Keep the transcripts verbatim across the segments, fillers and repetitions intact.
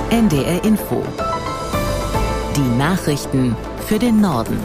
N D R Info. Die Nachrichten für den Norden.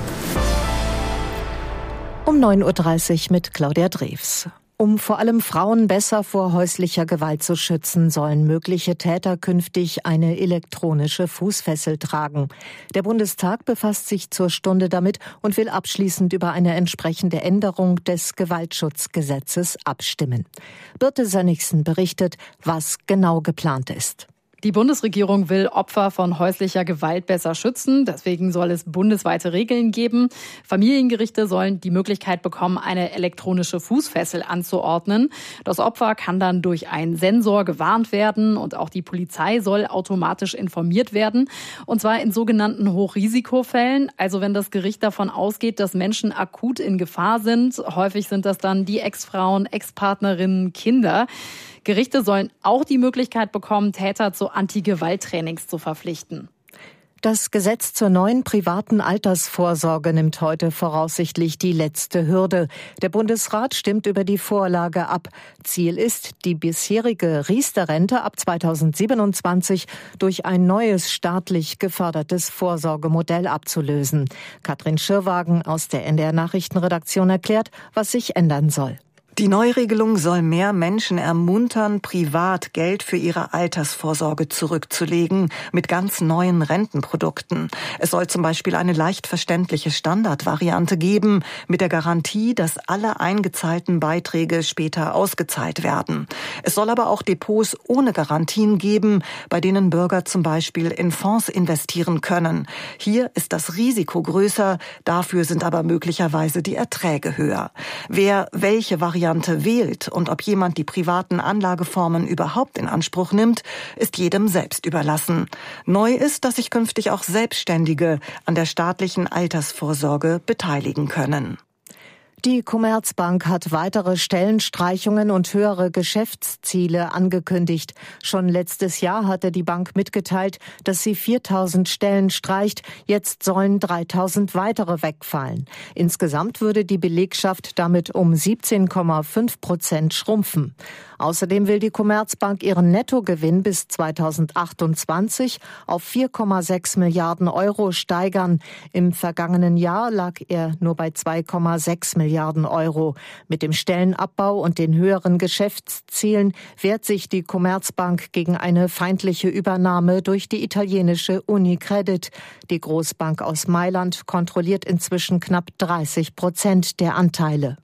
Um neun Uhr dreißig mit Claudia Drews. Um vor allem Frauen besser vor häuslicher Gewalt zu schützen, sollen mögliche Täter künftig eine elektronische Fußfessel tragen. Der Bundestag befasst sich zur Stunde damit und will abschließend über eine entsprechende Änderung des Gewaltschutzgesetzes abstimmen. Birte Sönnigsen berichtet, was genau geplant ist. Die Bundesregierung will Opfer von häuslicher Gewalt besser schützen. Deswegen soll es bundesweite Regeln geben. Familiengerichte sollen die Möglichkeit bekommen, eine elektronische Fußfessel anzuordnen. Das Opfer kann dann durch einen Sensor gewarnt werden und auch die Polizei soll automatisch informiert werden. Und zwar in sogenannten Hochrisikofällen. Also wenn das Gericht davon ausgeht, dass Menschen akut in Gefahr sind. Häufig sind das dann die Ex-Frauen, Ex-Partnerinnen, Kinder. Gerichte sollen auch die Möglichkeit bekommen, Täter zu Anti-Gewalt-Trainings zu verpflichten. Das Gesetz zur neuen privaten Altersvorsorge nimmt heute voraussichtlich die letzte Hürde. Der Bundesrat stimmt über die Vorlage ab. Ziel ist, die bisherige Riester-Rente ab zweitausendsiebenundzwanzig durch ein neues staatlich gefördertes Vorsorgemodell abzulösen. Katrin Schirrwagen aus der N D R-Nachrichtenredaktion erklärt, was sich ändern soll. Die Neuregelung soll mehr Menschen ermuntern, privat Geld für ihre Altersvorsorge zurückzulegen, mit ganz neuen Rentenprodukten. Es soll zum Beispiel eine leicht verständliche Standardvariante geben, mit der Garantie, dass alle eingezahlten Beiträge später ausgezahlt werden. Es soll aber auch Depots ohne Garantien geben, bei denen Bürger zum Beispiel in Fonds investieren können. Hier ist das Risiko größer, dafür sind aber möglicherweise die Erträge höher. Wer welche Variante wählt und ob jemand die privaten Anlageformen überhaupt in Anspruch nimmt, ist jedem selbst überlassen. Neu ist, dass sich künftig auch Selbstständige an der staatlichen Altersvorsorge beteiligen können. Die Commerzbank hat weitere Stellenstreichungen und höhere Geschäftsziele angekündigt. Schon letztes Jahr hatte die Bank mitgeteilt, dass sie viertausend Stellen streicht. Jetzt sollen dreitausend weitere wegfallen. Insgesamt würde die Belegschaft damit um siebzehn Komma fünf Prozent schrumpfen. Außerdem will die Commerzbank ihren Nettogewinn bis zweitausendachtundzwanzig auf vier Komma sechs Milliarden Euro steigern. Im vergangenen Jahr lag er nur bei zwei Komma sechs Milliarden Euro. Mit dem Stellenabbau und den höheren Geschäftszielen wehrt sich die Commerzbank gegen eine feindliche Übernahme durch die italienische Unicredit. Die Großbank aus Mailand kontrolliert inzwischen knapp dreißig Prozent der Anteile.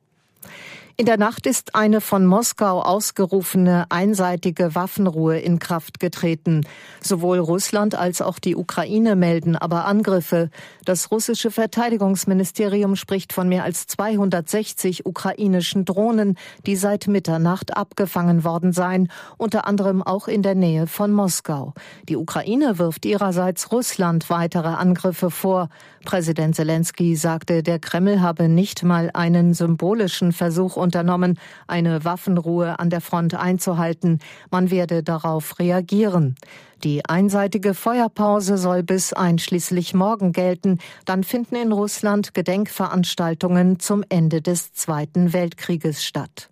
In der Nacht ist eine von Moskau ausgerufene einseitige Waffenruhe in Kraft getreten. Sowohl Russland als auch die Ukraine melden aber Angriffe. Das russische Verteidigungsministerium spricht von mehr als zweihundertsechzig ukrainischen Drohnen, die seit Mitternacht abgefangen worden seien, unter anderem auch in der Nähe von Moskau. Die Ukraine wirft ihrerseits Russland weitere Angriffe vor. Präsident Selenskyj sagte, der Kreml habe nicht mal einen symbolischen Versuch unternommen, eine Waffenruhe an der Front einzuhalten. Man werde darauf reagieren. Die einseitige Feuerpause soll bis einschließlich morgen gelten. Dann finden in Russland Gedenkveranstaltungen zum Ende des Zweiten Weltkrieges statt.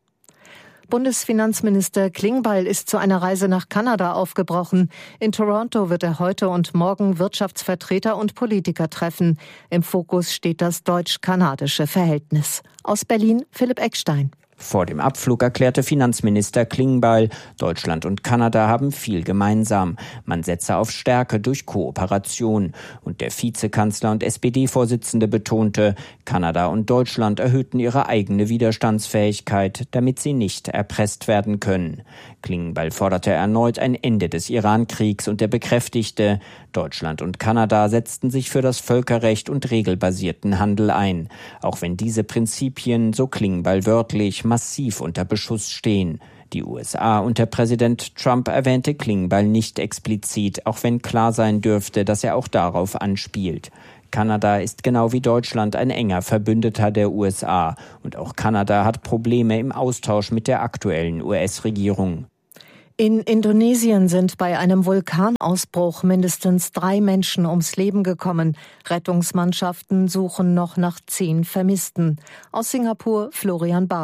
Bundesfinanzminister Klingbeil ist zu einer Reise nach Kanada aufgebrochen. In Toronto wird er heute und morgen Wirtschaftsvertreter und Politiker treffen. Im Fokus steht das deutsch-kanadische Verhältnis. Aus Berlin Philipp Eckstein. Vor dem Abflug erklärte Finanzminister Klingbeil, Deutschland und Kanada haben viel gemeinsam. Man setze auf Stärke durch Kooperation. Und der Vizekanzler und S P D-Vorsitzende betonte, Kanada und Deutschland erhöhten ihre eigene Widerstandsfähigkeit, damit sie nicht erpresst werden können. Klingbeil forderte erneut ein Ende des Iran-Kriegs und er bekräftigte, Deutschland und Kanada setzten sich für das Völkerrecht und regelbasierten Handel ein. Auch wenn diese Prinzipien, so Klingbeil wörtlich, massiv unter Beschuss stehen. Die U S A unter Präsident Trump erwähnte Klingbeil nicht explizit, auch wenn klar sein dürfte, dass er auch darauf anspielt. Kanada ist genau wie Deutschland ein enger Verbündeter der U S A und auch Kanada hat Probleme im Austausch mit der aktuellen U S-Regierung. In Indonesien sind bei einem Vulkanausbruch mindestens drei Menschen ums Leben gekommen. Rettungsmannschaften suchen noch nach zehn Vermissten. Aus Singapur Florian Barth.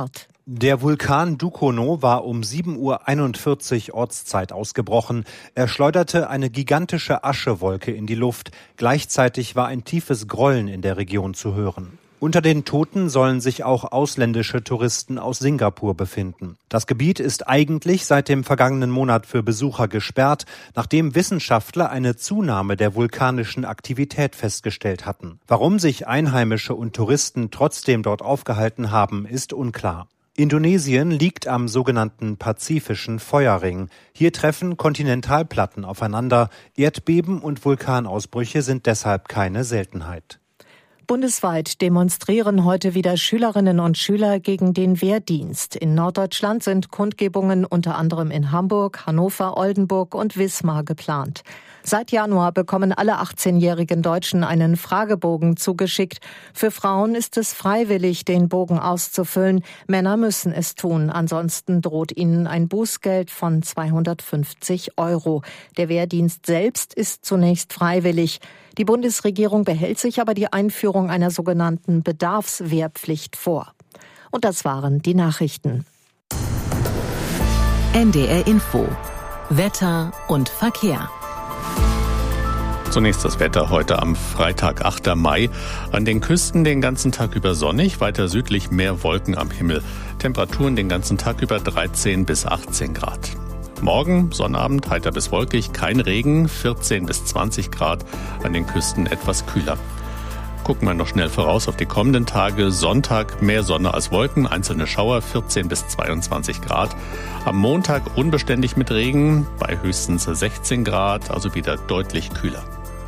Der Vulkan Dukono war um sieben Uhr einundvierzig Ortszeit ausgebrochen. Er schleuderte eine gigantische Aschewolke in die Luft. Gleichzeitig war ein tiefes Grollen in der Region zu hören. Unter den Toten sollen sich auch ausländische Touristen aus Singapur befinden. Das Gebiet ist eigentlich seit dem vergangenen Monat für Besucher gesperrt, nachdem Wissenschaftler eine Zunahme der vulkanischen Aktivität festgestellt hatten. Warum sich Einheimische und Touristen trotzdem dort aufgehalten haben, ist unklar. Indonesien liegt am sogenannten Pazifischen Feuerring. Hier treffen Kontinentalplatten aufeinander. Erdbeben und Vulkanausbrüche sind deshalb keine Seltenheit. Bundesweit demonstrieren heute wieder Schülerinnen und Schüler gegen den Wehrdienst. In Norddeutschland sind Kundgebungen unter anderem in Hamburg, Hannover, Oldenburg und Wismar geplant. Seit Januar bekommen alle achtzehnjährigen Deutschen einen Fragebogen zugeschickt. Für Frauen ist es freiwillig, den Bogen auszufüllen. Männer müssen es tun. Ansonsten droht ihnen ein Bußgeld von zweihundertfünfzig Euro. Der Wehrdienst selbst ist zunächst freiwillig. Die Bundesregierung behält sich aber die Einführung einer sogenannten Bedarfswehrpflicht vor. Und das waren die Nachrichten. N D R Info. Wetter und Verkehr. Zunächst das Wetter heute am Freitag, achter Mai. An den Küsten den ganzen Tag über sonnig, weiter südlich mehr Wolken am Himmel. Temperaturen den ganzen Tag über dreizehn bis achtzehn Grad. Morgen, Sonnabend, heiter bis wolkig, kein Regen, vierzehn bis zwanzig Grad, an den Küsten etwas kühler. Gucken wir noch schnell voraus auf die kommenden Tage. Sonntag mehr Sonne als Wolken, einzelne Schauer, vierzehn bis zweiundzwanzig Grad. Am Montag unbeständig mit Regen, bei höchstens sechzehn Grad, also wieder deutlich kühler.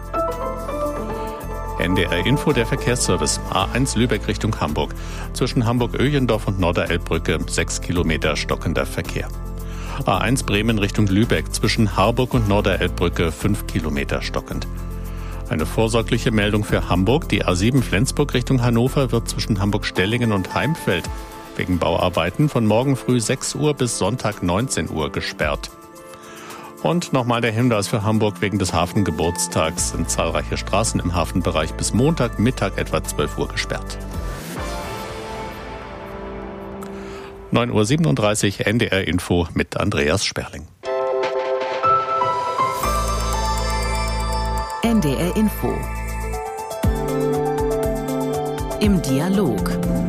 N D R Info, der Verkehrsservice. A eins Lübeck Richtung Hamburg. Zwischen Hamburg-Öhlendorf und Norderelbbrücke sechs Kilometer stockender Verkehr. A eins Bremen Richtung Lübeck. Zwischen Harburg und Norderelbbrücke fünf Kilometer stockend. Eine vorsorgliche Meldung für Hamburg. Die A sieben Flensburg Richtung Hannover wird zwischen Hamburg-Stellingen und Heimfeld wegen Bauarbeiten von morgen früh sechs Uhr bis Sonntag neunzehn Uhr gesperrt. Und nochmal der Hinweis für Hamburg: wegen des Hafengeburtstags sind zahlreiche Straßen im Hafenbereich bis Montagmittag etwa zwölf Uhr gesperrt. neun Uhr siebenunddreißig, N D R Info mit Andreas Sperling. N D R Info. Im Dialog.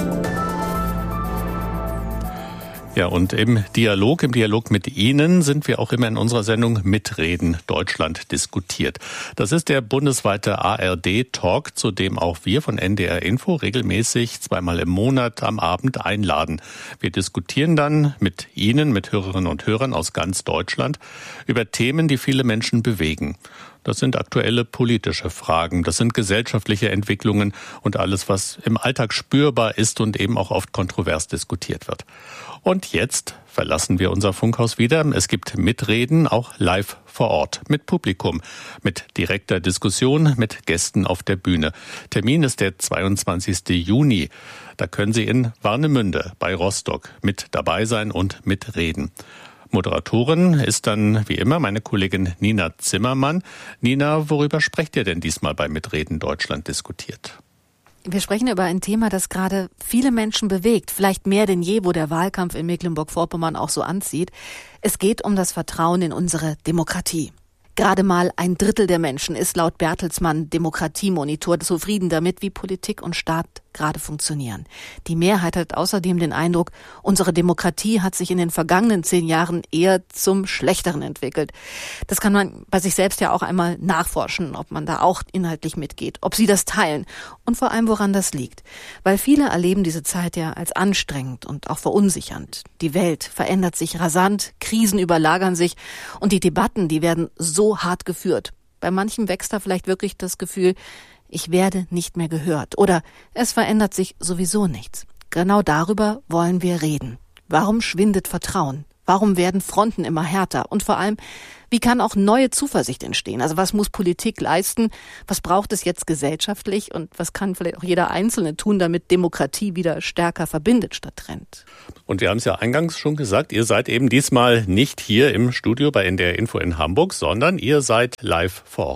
Ja, und im Dialog, im Dialog mit Ihnen sind wir auch immer in unserer Sendung Mitreden Deutschland diskutiert. Das ist der bundesweite A R D-Talk, zu dem auch wir von N D R Info regelmäßig zweimal im Monat am Abend einladen. Wir diskutieren dann mit Ihnen, mit Hörerinnen und Hörern aus ganz Deutschland über Themen, die viele Menschen bewegen. Das sind aktuelle politische Fragen, das sind gesellschaftliche Entwicklungen und alles, was im Alltag spürbar ist und eben auch oft kontrovers diskutiert wird. Und jetzt verlassen wir unser Funkhaus wieder. Es gibt Mitreden, auch live vor Ort, mit Publikum, mit direkter Diskussion, mit Gästen auf der Bühne. Termin ist der zweiundzwanzigsten Juni. Da können Sie in Warnemünde bei Rostock mit dabei sein und mitreden. Moderatorin ist dann wie immer meine Kollegin Nina Zimmermann. Nina, worüber sprecht ihr denn diesmal bei Mitreden Deutschland diskutiert? Wir sprechen über ein Thema, das gerade viele Menschen bewegt, vielleicht mehr denn je, wo der Wahlkampf in Mecklenburg-Vorpommern auch so anzieht. Es geht um das Vertrauen in unsere Demokratie. Gerade mal ein Drittel der Menschen ist laut Bertelsmann Demokratiemonitor zufrieden damit, wie Politik und Staat gerade funktionieren. Die Mehrheit hat außerdem den Eindruck, unsere Demokratie hat sich in den vergangenen zehn Jahren eher zum Schlechteren entwickelt. Das kann man bei sich selbst ja auch einmal nachforschen, ob man da auch inhaltlich mitgeht, ob sie das teilen und vor allem, woran das liegt. Weil viele erleben diese Zeit ja als anstrengend und auch verunsichernd. Die Welt verändert sich rasant, Krisen überlagern sich und die Debatten, die werden so hart geführt. Bei manchen wächst da vielleicht wirklich das Gefühl, ich werde nicht mehr gehört oder es verändert sich sowieso nichts. Genau darüber wollen wir reden. Warum schwindet Vertrauen? Warum werden Fronten immer härter? Und vor allem, wie kann auch neue Zuversicht entstehen? Also was muss Politik leisten? Was braucht es jetzt gesellschaftlich? Und was kann vielleicht auch jeder Einzelne tun, damit Demokratie wieder stärker verbindet statt trennt? Und wir haben es ja eingangs schon gesagt, ihr seid eben diesmal nicht hier im Studio bei N D R Info in Hamburg, sondern ihr seid live vor Ort.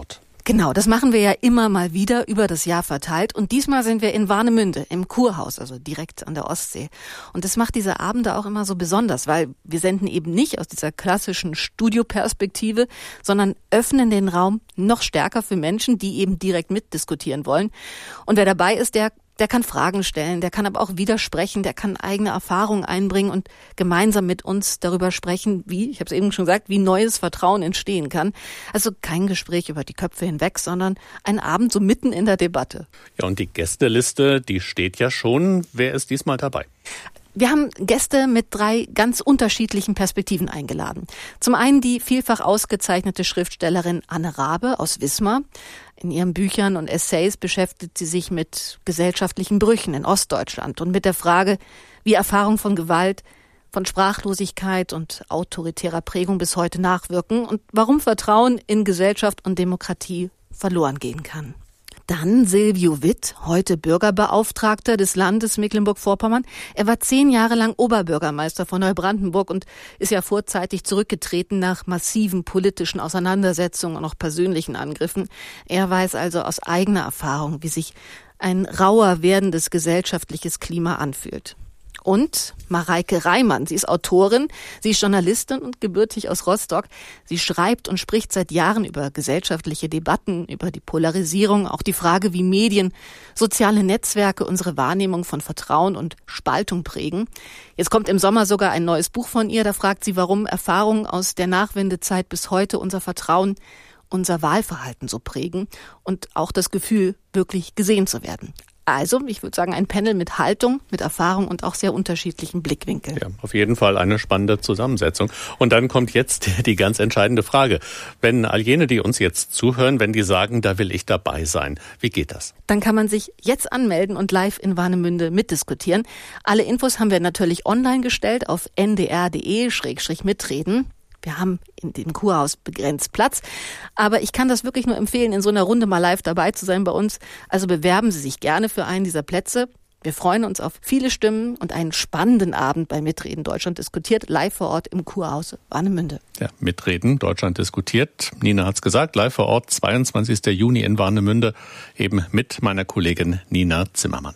Genau, das machen wir ja immer mal wieder über das Jahr verteilt. Und diesmal sind wir in Warnemünde im Kurhaus, also direkt an der Ostsee. Und das macht diese Abende auch immer so besonders, weil wir senden eben nicht aus dieser klassischen Studioperspektive, sondern öffnen den Raum noch stärker für Menschen, die eben direkt mitdiskutieren wollen. Und wer dabei ist, der Der kann Fragen stellen, der kann aber auch widersprechen, der kann eigene Erfahrungen einbringen und gemeinsam mit uns darüber sprechen, wie, ich habe es eben schon gesagt, wie neues Vertrauen entstehen kann. Also kein Gespräch über die Köpfe hinweg, sondern ein Abend so mitten in der Debatte. Ja, und die Gästeliste, die steht ja schon. Wer ist diesmal dabei? Wir haben Gäste mit drei ganz unterschiedlichen Perspektiven eingeladen. Zum einen die vielfach ausgezeichnete Schriftstellerin Anne Rabe aus Wismar. In ihren Büchern und Essays beschäftigt sie sich mit gesellschaftlichen Brüchen in Ostdeutschland und mit der Frage, wie Erfahrung von Gewalt, von Sprachlosigkeit und autoritärer Prägung bis heute nachwirken und warum Vertrauen in Gesellschaft und Demokratie verloren gehen kann. Dann Silvio Witt, heute Bürgerbeauftragter des Landes Mecklenburg-Vorpommern. Er war zehn Jahre lang Oberbürgermeister von Neubrandenburg und ist ja vorzeitig zurückgetreten nach massiven politischen Auseinandersetzungen und auch persönlichen Angriffen. Er weiß also aus eigener Erfahrung, wie sich ein rauer werdendes gesellschaftliches Klima anfühlt. Und Mareike Reimann, sie ist Autorin, sie ist Journalistin und gebürtig aus Rostock. Sie schreibt und spricht seit Jahren über gesellschaftliche Debatten, über die Polarisierung, auch die Frage, wie Medien, soziale Netzwerke unsere Wahrnehmung von Vertrauen und Spaltung prägen. Jetzt kommt im Sommer sogar ein neues Buch von ihr, da fragt sie, warum Erfahrungen aus der Nachwendezeit bis heute unser Vertrauen, unser Wahlverhalten so prägen und auch das Gefühl, wirklich gesehen zu werden. Also, ich würde sagen, ein Panel mit Haltung, mit Erfahrung und auch sehr unterschiedlichen Blickwinkeln. Ja, auf jeden Fall eine spannende Zusammensetzung. Und dann kommt jetzt die ganz entscheidende Frage. Wenn all jene, die uns jetzt zuhören, wenn die sagen, da will ich dabei sein, wie geht das? Dann kann man sich jetzt anmelden und live in Warnemünde mitdiskutieren. Alle Infos haben wir natürlich online gestellt auf n d r punkt d e slash mitreden. Wir haben in dem Kurhaus begrenzt Platz, aber ich kann das wirklich nur empfehlen, in so einer Runde mal live dabei zu sein bei uns. Also bewerben Sie sich gerne für einen dieser Plätze. Wir freuen uns auf viele Stimmen und einen spannenden Abend bei Mitreden Deutschland diskutiert, live vor Ort im Kurhaus Warnemünde. Ja, Mitreden Deutschland diskutiert. Nina hat's gesagt, live vor Ort, zweiundzwanzigsten Juni in Warnemünde, eben mit meiner Kollegin Nina Zimmermann.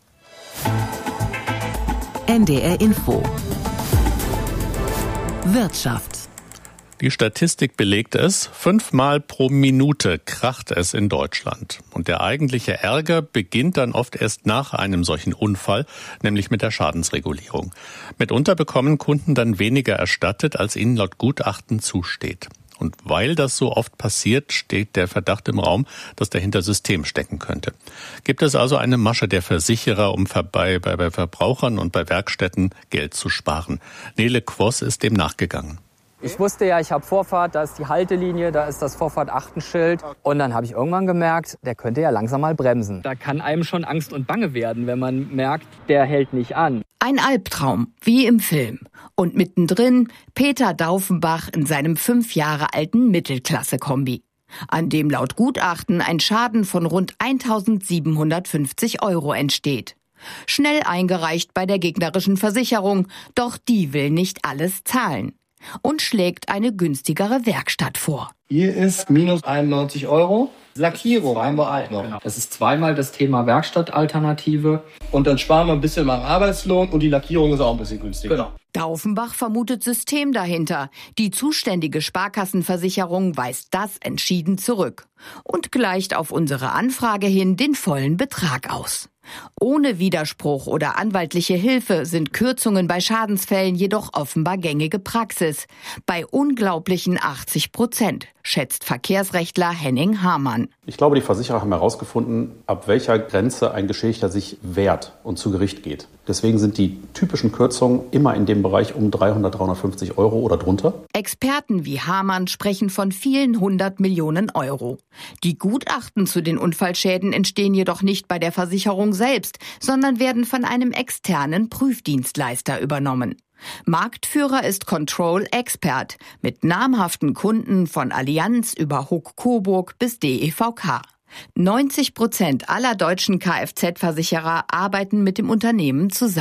N D R Info Wirtschaft. Die Statistik belegt es, fünfmal pro Minute kracht es in Deutschland. Und der eigentliche Ärger beginnt dann oft erst nach einem solchen Unfall, nämlich mit der Schadensregulierung. Mitunter bekommen Kunden dann weniger erstattet, als ihnen laut Gutachten zusteht. Und weil das so oft passiert, steht der Verdacht im Raum, dass dahinter System stecken könnte. Gibt es also eine Masche der Versicherer, um bei, bei, bei Verbrauchern und bei Werkstätten Geld zu sparen? Nele Quoss ist dem nachgegangen. Ich wusste ja, ich habe Vorfahrt, da ist die Haltelinie, da ist das Vorfahrt-Achtenschild. Und dann habe ich irgendwann gemerkt, der könnte ja langsam mal bremsen. Da kann einem schon Angst und Bange werden, wenn man merkt, der hält nicht an. Ein Albtraum, wie im Film. Und mittendrin Peter Daufenbach in seinem fünf Jahre alten Mittelklasse-Kombi, an dem laut Gutachten ein Schaden von rund eintausendsiebenhundertfünfzig Euro entsteht. Schnell eingereicht bei der gegnerischen Versicherung, doch die will nicht alles zahlen und schlägt eine günstigere Werkstatt vor. Hier ist minus einundneunzig Euro. Lackierung haben wir auch noch. Genau. Das ist zweimal das Thema Werkstattalternative. Und dann sparen wir ein bisschen beim Arbeitslohn und die Lackierung ist auch ein bisschen günstiger. Genau. Daufenbach vermutet System dahinter. Die zuständige Sparkassenversicherung weist das entschieden zurück und gleicht auf unsere Anfrage hin den vollen Betrag aus. Ohne Widerspruch oder anwaltliche Hilfe sind Kürzungen bei Schadensfällen jedoch offenbar gängige Praxis. Bei unglaublichen achtzig Prozent, schätzt Verkehrsrechtler Henning Hamann. Ich glaube, die Versicherer haben herausgefunden, ab welcher Grenze ein Geschädigter sich wehrt und zu Gericht geht. Deswegen sind die typischen Kürzungen immer in dem Bereich um dreihundert, dreihundertfünfzig Euro oder drunter. Experten wie Hamann sprechen von vielen hundert Millionen Euro. Die Gutachten zu den Unfallschäden entstehen jedoch nicht bei der Versicherung selbst, sondern werden von einem externen Prüfdienstleister übernommen. Marktführer ist Control Expert mit namhaften Kunden von Allianz über Huck Coburg bis D E V K. neunzig Prozent aller deutschen Kfz-Versicherer arbeiten mit dem Unternehmen zusammen.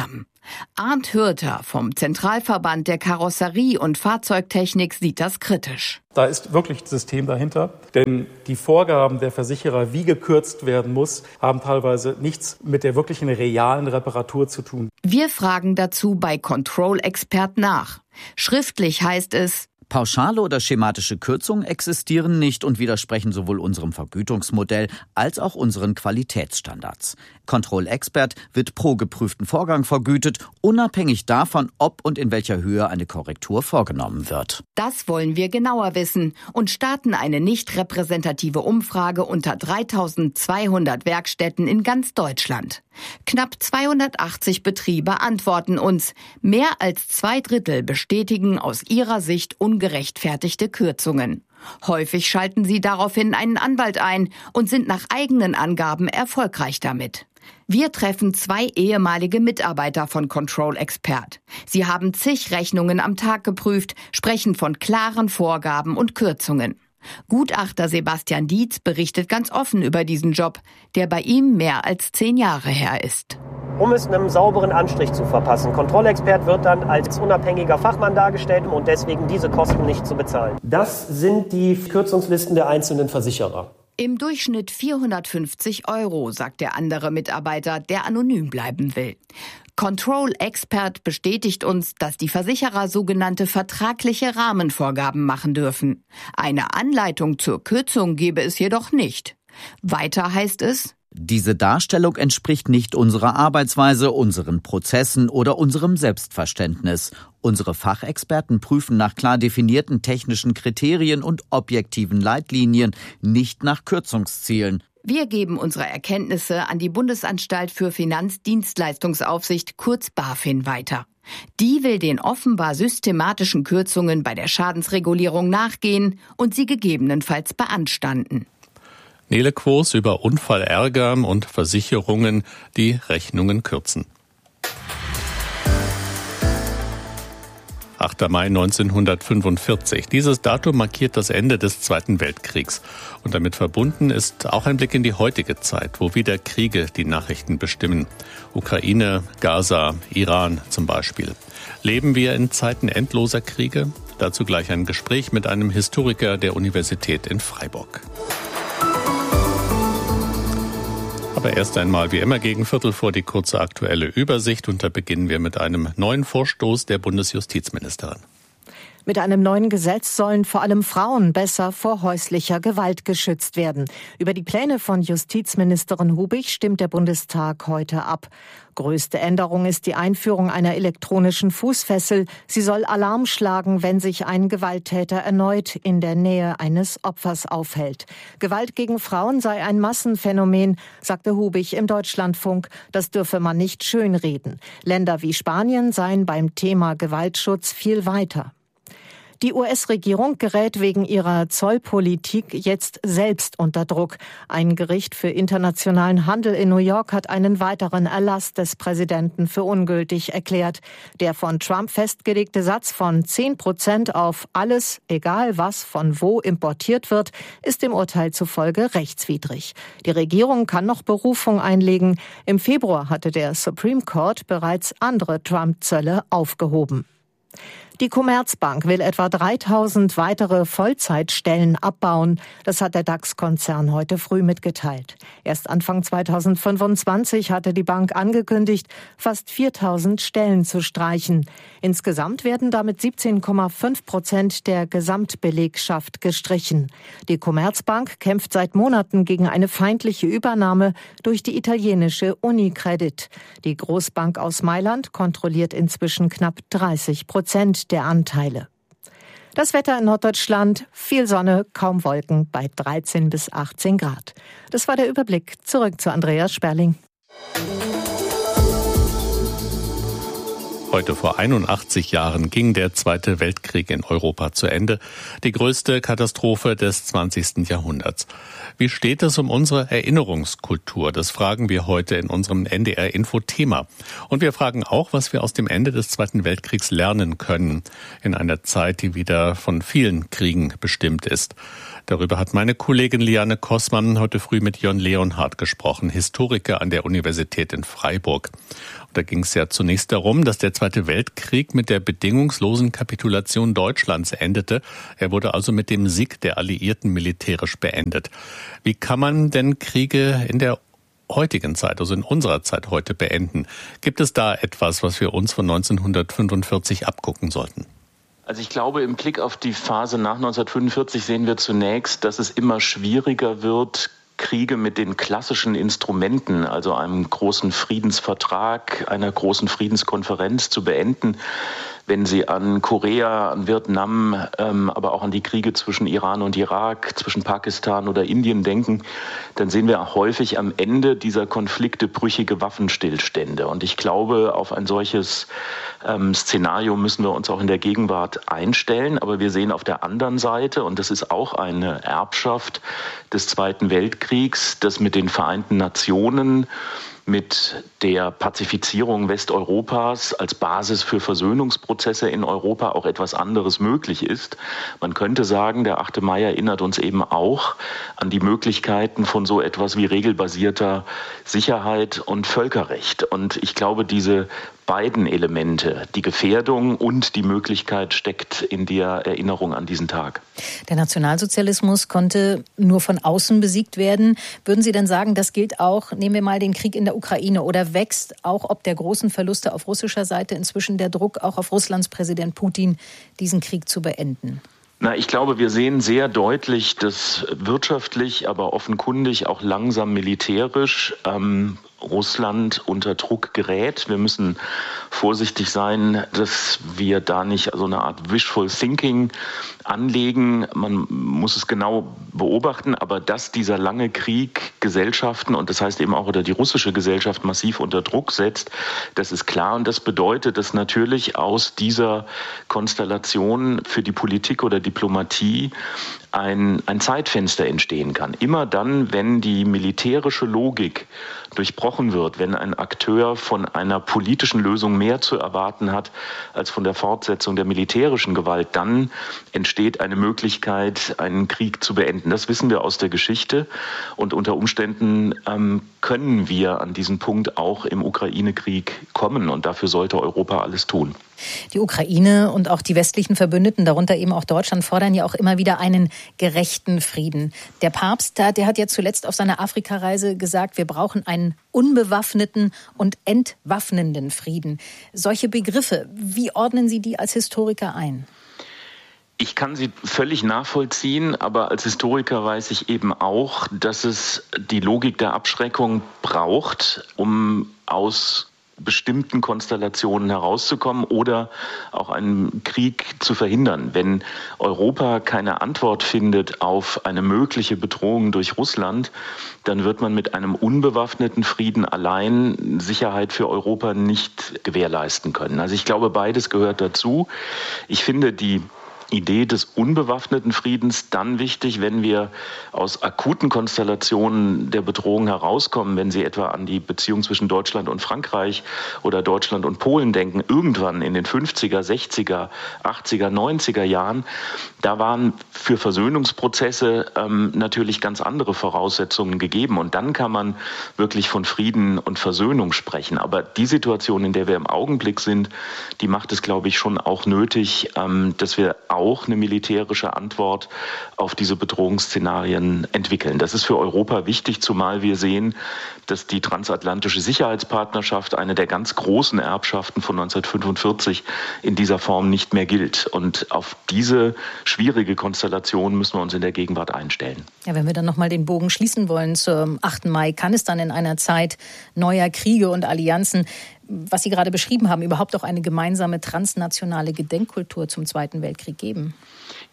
Arndt Hürter vom Zentralverband der Karosserie- und Fahrzeugtechnik sieht das kritisch. Da ist wirklich ein System dahinter, denn die Vorgaben der Versicherer, wie gekürzt werden muss, haben teilweise nichts mit der wirklichen realen Reparatur zu tun. Wir fragen dazu bei Control Expert nach. Schriftlich heißt es: Pauschale oder schematische Kürzungen existieren nicht und widersprechen sowohl unserem Vergütungsmodell als auch unseren Qualitätsstandards. Control Expert wird pro geprüften Vorgang vergütet, unabhängig davon, ob und in welcher Höhe eine Korrektur vorgenommen wird. Das wollen wir genauer wissen und starten eine nicht repräsentative Umfrage unter dreitausendzweihundert Werkstätten in ganz Deutschland. Knapp zweihundertachtzig Betriebe antworten uns. Mehr als zwei Drittel bestätigen aus ihrer Sicht ungerechtfertigte Kürzungen. Häufig schalten sie daraufhin einen Anwalt ein und sind nach eigenen Angaben erfolgreich damit. Wir treffen zwei ehemalige Mitarbeiter von Control Expert. Sie haben zig Rechnungen am Tag geprüft, sprechen von klaren Vorgaben und Kürzungen. Gutachter Sebastian Dietz berichtet ganz offen über diesen Job, der bei ihm mehr als zehn Jahre her ist. Um es einem sauberen Anstrich zu verpassen. Control-Expert wird dann als unabhängiger Fachmann dargestellt und deswegen diese Kosten nicht zu bezahlen. Das sind die Kürzungslisten der einzelnen Versicherer. Im Durchschnitt vierhundertfünfzig Euro, sagt der andere Mitarbeiter, der anonym bleiben will. Control Expert bestätigt uns, dass die Versicherer sogenannte vertragliche Rahmenvorgaben machen dürfen. Eine Anleitung zur Kürzung gebe es jedoch nicht. Weiter heißt es: Diese Darstellung entspricht nicht unserer Arbeitsweise, unseren Prozessen oder unserem Selbstverständnis. Unsere Fachexperten prüfen nach klar definierten technischen Kriterien und objektiven Leitlinien, nicht nach Kürzungszielen. Wir geben unsere Erkenntnisse an die Bundesanstalt für Finanzdienstleistungsaufsicht, kurz BaFin, weiter. Die will den offenbar systematischen Kürzungen bei der Schadensregulierung nachgehen und sie gegebenenfalls beanstanden. Nele Quos über Unfallärger und Versicherungen, die Rechnungen kürzen. achter Mai neunzehnhundertfünfundvierzig. Dieses Datum markiert das Ende des Zweiten Weltkriegs. Und damit verbunden ist auch ein Blick in die heutige Zeit, wo wieder Kriege die Nachrichten bestimmen. Ukraine, Gaza, Iran zum Beispiel. Leben wir in Zeiten endloser Kriege? Dazu gleich ein Gespräch mit einem Historiker der Universität in Freiburg. Aber erst einmal wie immer gegen Viertel vor die kurze aktuelle Übersicht und da beginnen wir mit einem neuen Vorstoß der Bundesjustizministerin. Mit einem neuen Gesetz sollen vor allem Frauen besser vor häuslicher Gewalt geschützt werden. Über die Pläne von Justizministerin Hubig stimmt der Bundestag heute ab. Größte Änderung ist die Einführung einer elektronischen Fußfessel. Sie soll Alarm schlagen, wenn sich ein Gewalttäter erneut in der Nähe eines Opfers aufhält. Gewalt gegen Frauen sei ein Massenphänomen, sagte Hubig im Deutschlandfunk. Das dürfe man nicht schönreden. Länder wie Spanien seien beim Thema Gewaltschutz viel weiter. Die U S-Regierung gerät wegen ihrer Zollpolitik jetzt selbst unter Druck. Ein Gericht für internationalen Handel in New York hat einen weiteren Erlass des Präsidenten für ungültig erklärt. Der von Trump festgelegte Satz von zehn Prozent auf alles, egal was von wo importiert wird, ist dem Urteil zufolge rechtswidrig. Die Regierung kann noch Berufung einlegen. Im Februar hatte der Supreme Court bereits andere Trump-Zölle aufgehoben. Die Commerzbank will etwa dreitausend weitere Vollzeitstellen abbauen. Das hat der DAX-Konzern heute früh mitgeteilt. Erst Anfang zweitausendfünfundzwanzig hatte die Bank angekündigt, fast viertausend Stellen zu streichen. Insgesamt werden damit siebzehn Komma fünf Prozent der Gesamtbelegschaft gestrichen. Die Commerzbank kämpft seit Monaten gegen eine feindliche Übernahme durch die italienische Unicredit. Die Großbank aus Mailand kontrolliert inzwischen knapp dreißig Prozent der Anteile. Das Wetter in Norddeutschland, viel Sonne, kaum Wolken bei dreizehn bis achtzehn Grad. Das war der Überblick. Zurück zu Andreas Sperling. Heute vor einundachtzig Jahren ging der Zweite Weltkrieg in Europa zu Ende. Die größte Katastrophe des zwanzigsten Jahrhunderts. Wie steht es um unsere Erinnerungskultur? Das fragen wir heute in unserem N D R-Info-Thema. Und wir fragen auch, was wir aus dem Ende des Zweiten Weltkriegs lernen können. In einer Zeit, die wieder von vielen Kriegen bestimmt ist. Darüber hat meine Kollegin Liane Kossmann heute früh mit Jon Leonhardt gesprochen, Historiker an der Universität in Freiburg. Und da ging es ja zunächst darum, dass der Zweite Weltkrieg mit der bedingungslosen Kapitulation Deutschlands endete. Er wurde also mit dem Sieg der Alliierten militärisch beendet. Wie kann man denn Kriege in der heutigen Zeit, also in unserer Zeit heute, beenden? Gibt es da etwas, was wir uns von neunzehnhundertfünfundvierzig abgucken sollten? Also ich glaube, im Blick auf die Phase nach neunzehnhundertfünfundvierzig sehen wir zunächst, dass es immer schwieriger wird, Kriege mit den klassischen Instrumenten, also einem großen Friedensvertrag, einer großen Friedenskonferenz zu beenden. Wenn Sie an Korea, an Vietnam, ähm, aber auch an die Kriege zwischen Iran und Irak, zwischen Pakistan oder Indien denken, dann sehen wir häufig am Ende dieser Konflikte brüchige Waffenstillstände. Und ich glaube, auf ein solches ähm, Szenario müssen wir uns auch in der Gegenwart einstellen. Aber wir sehen auf der anderen Seite, und das ist auch eine Erbschaft des Zweiten Weltkriegs, dass mit den Vereinten Nationen, mit der Pazifizierung Westeuropas als Basis für Versöhnungsprozesse in Europa auch etwas anderes möglich ist. Man könnte sagen, der achte Mai erinnert uns eben auch an die Möglichkeiten von so etwas wie regelbasierter Sicherheit und Völkerrecht. Und ich glaube, diese beiden Elemente, die Gefährdung und die Möglichkeit, steckt in der Erinnerung an diesen Tag. Der Nationalsozialismus konnte nur von außen besiegt werden. Würden Sie denn sagen, das gilt auch, nehmen wir mal den Krieg in der Ukraine, oder wächst auch ob der großen Verluste auf russischer Seite inzwischen der Druck auch auf Russlands Präsident Putin, diesen Krieg zu beenden? Na, ich glaube, wir sehen sehr deutlich, dass wirtschaftlich, aber offenkundig auch langsam militärisch ähm, Russland unter Druck gerät. Wir müssen vorsichtig sein, dass wir da nicht so eine Art Wishful Thinking anlegen. Man muss es genau beobachten, aber dass dieser lange Krieg Gesellschaften, und das heißt eben auch oder die russische Gesellschaft, massiv unter Druck setzt, das ist klar. Und das bedeutet, dass natürlich aus dieser Konstellation für die Politik oder Diplomatie ein, ein Zeitfenster entstehen kann. Immer dann, wenn die militärische Logik durchbrochen wird, wenn ein Akteur von einer politischen Lösung mehr zu erwarten hat als von der Fortsetzung der militärischen Gewalt, dann entsteht eine Möglichkeit, einen Krieg zu beenden. Das wissen wir aus der Geschichte, und unter Umständen ähm, können wir an diesen Punkt auch im Ukraine-Krieg kommen, und dafür sollte Europa alles tun. Die Ukraine und auch die westlichen Verbündeten, darunter eben auch Deutschland, fordern ja auch immer wieder einen gerechten Frieden. Der Papst, der hat ja zuletzt auf seiner Afrikareise gesagt, wir brauchen einen unbewaffneten und entwaffnenden Frieden. Solche Begriffe, wie ordnen Sie die als Historiker ein? Ich kann sie völlig nachvollziehen, aber als Historiker weiß ich eben auch, dass es die Logik der Abschreckung braucht, um aus bestimmten Konstellationen herauszukommen oder auch einen Krieg zu verhindern. Wenn Europa keine Antwort findet auf eine mögliche Bedrohung durch Russland, dann wird man mit einem unbewaffneten Frieden allein Sicherheit für Europa nicht gewährleisten können. Also ich glaube, beides gehört dazu. Ich finde die Idee des unbewaffneten Friedens dann wichtig, wenn wir aus akuten Konstellationen der Bedrohung herauskommen, wenn Sie etwa an die Beziehung zwischen Deutschland und Frankreich oder Deutschland und Polen denken, irgendwann in den fünfziger, sechziger, achtziger, neunziger Jahren, da waren für Versöhnungsprozesse ähm, natürlich ganz andere Voraussetzungen gegeben, und dann kann man wirklich von Frieden und Versöhnung sprechen. Aber die Situation, in der wir im Augenblick sind, die macht es, glaube ich, schon auch nötig, ähm, dass wir auch eine militärische Antwort auf diese Bedrohungsszenarien entwickeln. Das ist für Europa wichtig, zumal wir sehen, dass die transatlantische Sicherheitspartnerschaft, eine der ganz großen Erbschaften von neunzehnhundertfünfundvierzig, in dieser Form nicht mehr gilt. Und auf diese schwierige Konstellation müssen wir uns in der Gegenwart einstellen. Ja, wenn wir dann nochmal den Bogen schließen wollen zum achten Mai, kann es dann in einer Zeit neuer Kriege und Allianzen, was Sie gerade beschrieben haben, überhaupt auch eine gemeinsame transnationale Gedenkkultur zum Zweiten Weltkrieg geben?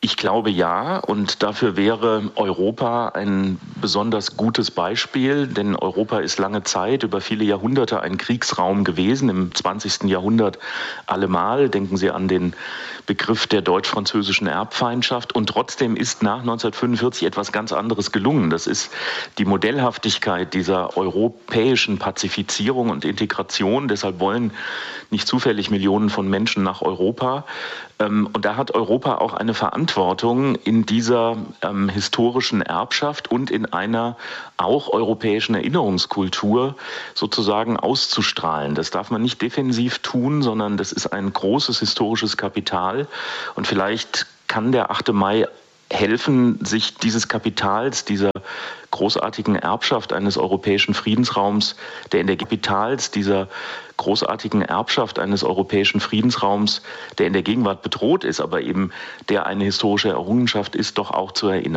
Ich glaube ja, und dafür wäre Europa ein besonders gutes Beispiel, denn Europa ist lange Zeit, über viele Jahrhunderte ein Kriegsraum gewesen, im zwanzigsten Jahrhundert allemal. Denken Sie an den Begriff der deutsch-französischen Erbfeindschaft. Und trotzdem ist nach neunzehnhundertfünfundvierzig etwas ganz anderes gelungen. Das ist die Modellhaftigkeit dieser europäischen Pazifizierung und Integration. Deshalb wollen nicht zufällig Millionen von Menschen nach Europa. Und da hat Europa auch eine Verantwortung in dieser ähm, historischen Erbschaft und in einer auch europäischen Erinnerungskultur sozusagen auszustrahlen. Das darf man nicht defensiv tun, sondern das ist ein großes historisches Kapital. Und vielleicht kann der achte Mai helfen, sich dieses Kapitals, dieser großartigen Erbschaft eines europäischen Friedensraums, der in der Kapitals dieser großartigen Erbschaft eines europäischen Friedensraums, der in der Gegenwart bedroht ist, aber eben der eine historische Errungenschaft ist, doch auch zu erinnern.